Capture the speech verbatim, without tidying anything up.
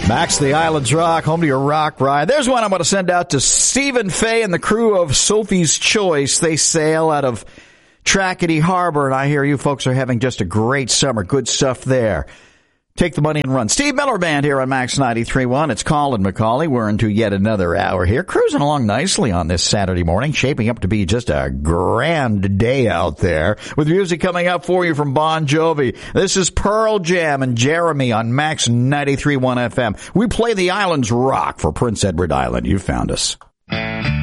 Max, the Islands Rock, home to your rock ride. There's one I'm going to send out to Stephen Fay and the crew of Sophie's Choice. They sail out of Trackety Harbor, and I hear you folks are having just a great summer. Good stuff there. Take the money and run. Steve Miller Band here on Max ninety-three point one. It's Colin McCauley. We're into yet another hour here. Cruising along nicely on this Saturday morning. Shaping up to be just a grand day out there. With music coming up for you from Bon Jovi. This is Pearl Jam and Jeremy on Max ninety-three point one F M. We play the Islands Rock for Prince Edward Island. You found us.